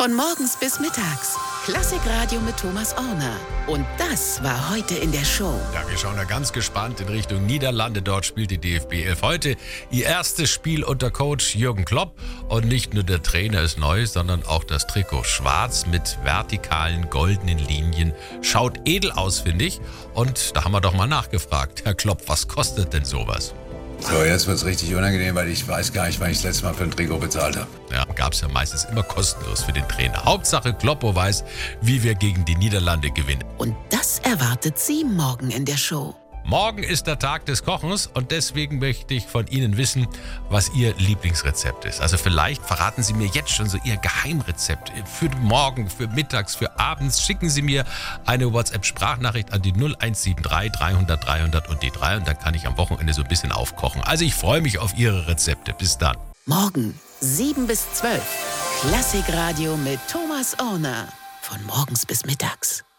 Von morgens bis mittags. Klassikradio mit Thomas Orner. Und das war heute in der Show. Ja, wir schauen da ganz gespannt in Richtung Niederlande. Dort spielt die DFB 11 heute ihr erstes Spiel unter Coach Jürgen Klopp. Und nicht nur der Trainer ist neu, sondern auch das Trikot. Schwarz mit vertikalen goldenen Linien. Schaut edel aus, finde ich. Und da haben wir doch mal nachgefragt. Herr Klopp, was kostet denn sowas? So, jetzt wird's richtig unangenehm, weil ich weiß gar nicht, wann ich das letzte Mal für ein Trikot bezahlt habe. Ja, gab's ja meistens immer kostenlos für den Trainer. Hauptsache Kloppo weiß, wie wir gegen die Niederlande gewinnen. Und das erwartet Sie morgen in der Show. Morgen ist der Tag des Kochens und deswegen möchte ich von Ihnen wissen, was Ihr Lieblingsrezept ist. Also vielleicht verraten Sie mir jetzt schon so Ihr Geheimrezept für morgen, für mittags, für abends. Schicken Sie mir eine WhatsApp-Sprachnachricht an die 0173 300 300 und die 3 und dann kann ich am Wochenende so ein bisschen aufkochen. Also ich freue mich auf Ihre Rezepte. Bis dann. Morgen 7 bis 12. Klassikradio mit Thomas Orner. Von morgens bis mittags.